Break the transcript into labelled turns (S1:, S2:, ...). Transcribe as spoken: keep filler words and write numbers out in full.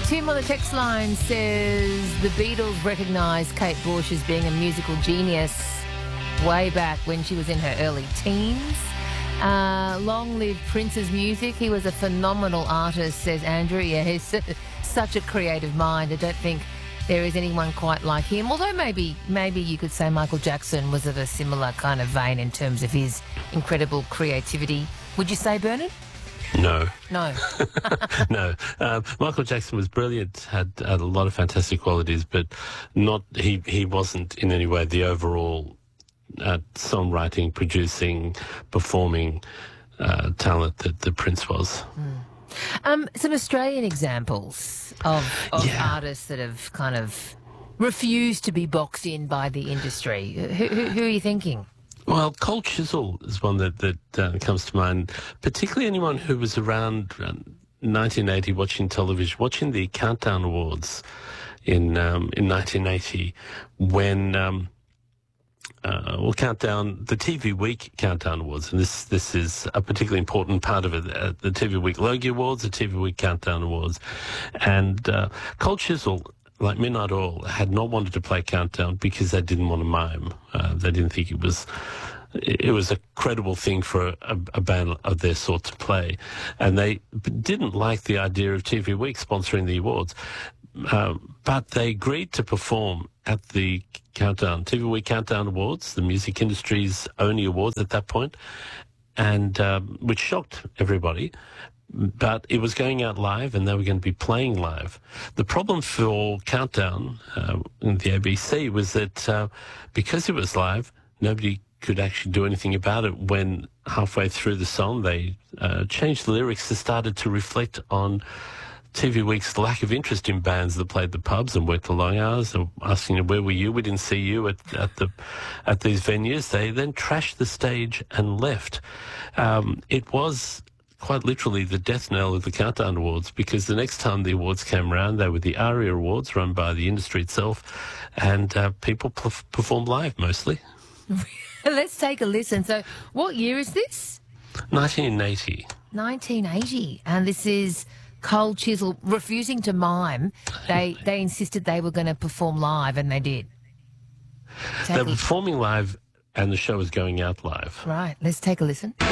S1: Tim on the text line says the Beatles recognised Kate Bush as being a musical genius way back when she was in her early teens. Uh, long live Prince's music. He was a phenomenal artist, says Andrew. Yeah, he's such a creative mind. I don't think there is anyone quite like him. Although maybe maybe you could say Michael Jackson was of a similar kind of vein in terms of his incredible creativity. Would you say, Bernard?
S2: No.
S1: No.
S2: no. Uh, Michael Jackson was brilliant, had, had a lot of fantastic qualities, but not he, he wasn't in any way the overall uh, songwriting, producing, performing uh, talent that the Prince was.
S1: Mm. Um, some Australian examples of, of
S2: yeah.
S1: artists that have kind of refused to be boxed in by the industry. Who, who, who are you thinking?
S2: Well, Cold Chisel is one that, that uh, comes to mind, particularly anyone who was around nineteen eighty watching television, watching the Countdown Awards in um, in nineteen eighty when, um, uh, well, Countdown, the T V Week Countdown Awards, and this this is a particularly important part of it, uh, the T V Week Logie Awards, the T V Week Countdown Awards, and uh, Cold Chisel, like Midnight Oil, had not wanted to play Countdown because they didn't want to mime. Uh, they didn't think it was it was a credible thing for a, a band of their sort to play. And they didn't like the idea of T V Week sponsoring the awards. Uh, but they agreed to perform at the Countdown, T V Week Countdown Awards, the music industry's only awards at that point, and um, which shocked everybody. But it was going out live and they were going to be playing live. The problem for Countdown uh, in the A B C was that uh, because it was live, nobody could actually do anything about it when halfway through the song they uh, changed the lyrics that started to reflect on T V Week's lack of interest in bands that played the pubs and worked the long hours, and asking where were you? We didn't see you at, at the at these venues. They then trashed the stage and left. Um, it was quite literally the death knell of the Countdown Awards, because the next time the awards came around, they were the ARIA Awards run by the industry itself, and uh, people p- performed live mostly.
S1: Let's take a listen. So what year is this?
S2: nineteen eighty.
S1: nineteen eighty. And this is Cold Chisel refusing to mime. They they insisted they were going to perform live, and they did.
S2: Take they were performing live, and the show was going out live.
S1: Right. Let's take a listen.